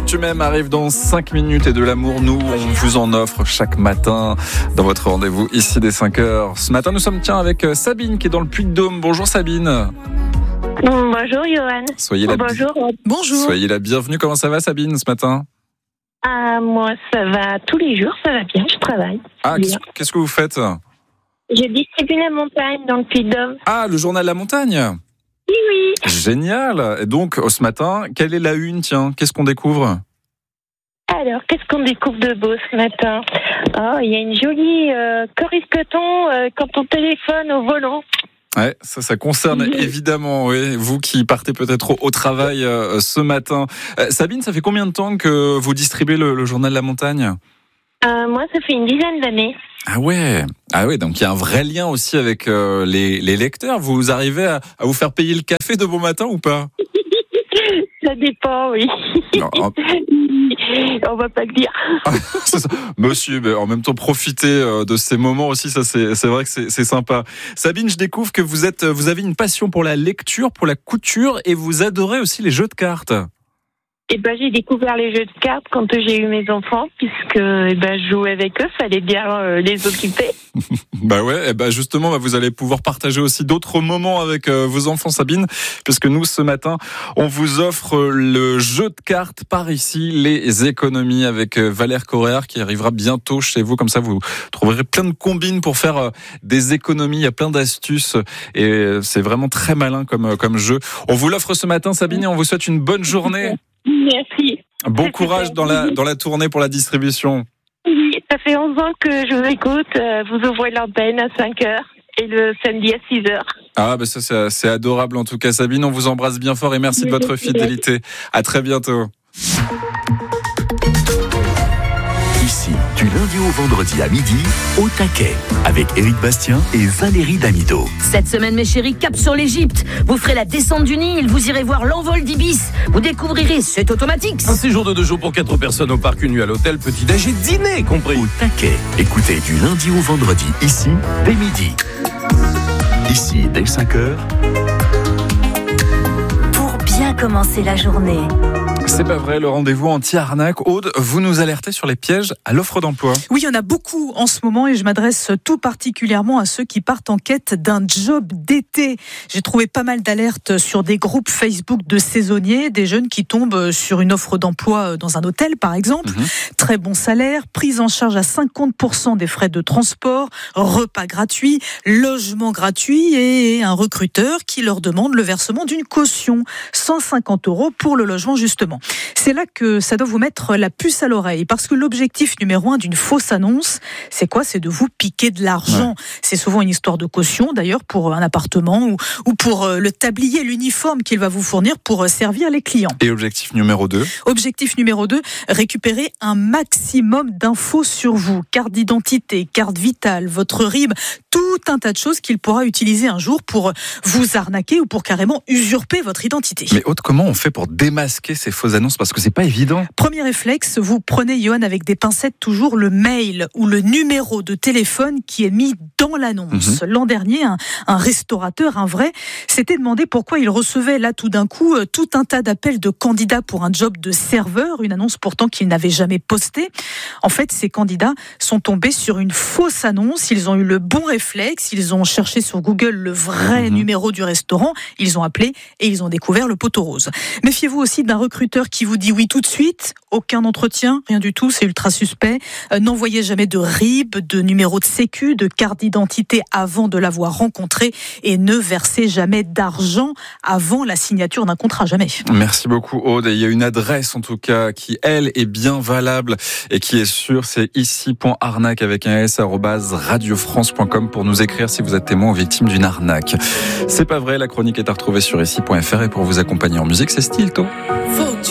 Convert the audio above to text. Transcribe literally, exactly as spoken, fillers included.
tu m'aimes arrive dans cinq minutes et de l'amour, nous, on vous en offre chaque matin dans votre rendez-vous ici dès cinq heures. Ce matin, nous sommes tiens avec Sabine qui est dans le Puy-de-Dôme. Bonjour Sabine. Bonjour Johan. Soyez la, Bonjour. Bonjour. Soyez la bienvenue. Comment ça va Sabine ce matin? Ah, moi ça va tous les jours, ça va bien, je travaille. Ah, bien. qu'est-ce, qu'est-ce que vous faites? Je distribue la montagne dans le Puy-de-Dôme. Ah, le journal La Montagne. Oui, oui. Génial. Et donc, ce matin, quelle est la une, tiens? Qu'est-ce qu'on découvre? Alors, qu'est-ce qu'on découvre de beau ce matin? Oh, il y a une jolie euh, coriscoton euh, quand on téléphone au volant. Ouais, ça, ça concerne Oui. évidemment, oui, vous qui partez peut-être au, au travail euh, ce matin. Euh, Sabine, ça fait combien de temps que vous distribuez le, le journal La Montagne? Euh, moi, ça fait une dizaine d'années. Ah ouais, ah ouais, donc il y a un vrai lien aussi avec euh, les, les lecteurs. Vous arrivez à, à vous faire payer le café de bon matin ou pas? Ça dépend, oui. Non, en- On va pas le dire. C'est ça. Monsieur, mais en même temps, profitez euh, de ces moments aussi. Ça, c'est, c'est vrai que c'est, c'est sympa. Sabine, je découvre que vous êtes, vous avez une passion pour la lecture, pour la couture, et vous adorez aussi les jeux de cartes. Eh ben, j'ai découvert les jeux de cartes quand j'ai eu mes enfants, puisque eh ben, je jouais avec eux, fallait bien euh, les occuper. Bah ouais, et bah justement, bah vous allez pouvoir partager aussi d'autres moments avec euh, vos enfants, Sabine, puisque nous, ce matin, on vous offre le jeu de cartes par ici, les économies, avec euh, Valère Correa, qui arrivera bientôt chez vous. Comme ça, vous trouverez plein de combines pour faire euh, des économies. Il y a plein d'astuces, et euh, c'est vraiment très malin comme, euh, comme jeu. On vous l'offre ce matin, Sabine, et on vous souhaite une bonne journée. Merci. Bon courage dans la, dans la tournée pour la distribution. Oui, ça fait onze ans que je vous écoute. Euh, Vous ouvrez l'antenne à cinq heures et le samedi à six heures. Ah, bah ça, c'est, c'est adorable en tout cas, Sabine. On vous embrasse bien fort et merci de votre fidélité. À très bientôt. Ici, du lundi au vendredi à midi, au taquet, avec Éric Bastien et Valérie Damido. Cette semaine, mes chéris, cap sur l'Égypte. Vous ferez la descente du Nil, vous irez voir l'envol d'Ibis. Vous découvrirez, c'est automatique. Un séjour de deux jours pour quatre personnes au parc, une nuit à l'hôtel, petit-déj et dîner compris. Au taquet, écoutez du lundi au vendredi, ici, dès midi. Ici, dès cinq heures, Pour bien commencer la journée. C'est pas vrai, le rendez-vous anti-arnaque. Aude, vous nous alertez sur les pièges à l'offre d'emploi. Oui, il y en a beaucoup en ce moment et je m'adresse tout particulièrement à ceux qui partent en quête d'un job d'été. J'ai trouvé pas mal d'alertes sur des groupes Facebook de saisonniers, des jeunes qui tombent sur une offre d'emploi dans un hôtel par exemple. Mmh. Très bon salaire, prise en charge à cinquante pour cent des frais de transport, repas gratuits, logement gratuit et un recruteur qui leur demande le versement d'une caution, cent cinquante euros pour le logement justement. C'est là que ça doit vous mettre la puce à l'oreille, parce que l'objectif numéro un d'une fausse annonce, c'est quoi? C'est de vous piquer de l'argent. Ouais. C'est souvent une histoire de caution, d'ailleurs, pour un appartement ou, ou pour le tablier, l'uniforme qu'il va vous fournir pour servir les clients. Et objectif numéro deux? Objectif numéro deux, récupérer un maximum d'infos sur vous. Carte d'identité, carte vitale, votre R I B, tout un tas de choses qu'il pourra utiliser un jour pour vous arnaquer ou pour carrément usurper votre identité. Mais Aude, comment on fait pour démasquer ces fausses annonces? Parce que c'est pas évident. Premier réflexe, vous prenez, Johan, avec des pincettes toujours le mail ou le numéro de téléphone qui est mis dans l'annonce. Mmh. L'an dernier, un, un restaurateur, un vrai, s'était demandé pourquoi il recevait là tout d'un coup tout un tas d'appels de candidats pour un job de serveur, une annonce pourtant qu'il n'avait jamais postée. En fait, ces candidats sont tombés sur une fausse annonce. Ils ont eu le bon réflexe, ils ont cherché sur Google le vrai mmh. numéro du restaurant, ils ont appelé et ils ont découvert le poteau rose. Méfiez-vous aussi d'un recruteur qui vous dit oui tout de suite, aucun entretien, rien du tout, c'est ultra suspect. Euh, n'envoyez jamais de R I B, de numéro de sécu, de carte d'identité avant de l'avoir rencontré et ne versez jamais d'argent avant la signature d'un contrat, jamais. Merci beaucoup Aude. Et il y a une adresse en tout cas qui, elle, est bien valable et qui est sûre, c'est ici point arnaque avec un s arobase radiofrance point com pour nous écrire si vous êtes témoin ou victime d'une arnaque. C'est pas vrai, la chronique est à retrouver sur ici point f r et pour vous accompagner en musique, c'est Stilto.